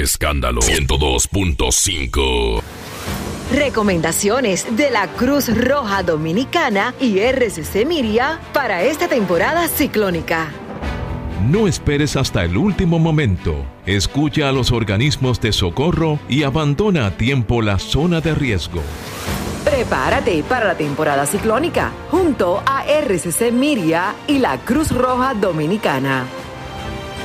Escándalo 102.5. Recomendaciones de la Cruz Roja Dominicana y RCC Miria para esta temporada ciclónica. No esperes hasta el último momento. Escucha a los organismos de socorro y abandona a tiempo la zona de riesgo. Prepárate para la temporada ciclónica junto a RCC Miria y la Cruz Roja Dominicana.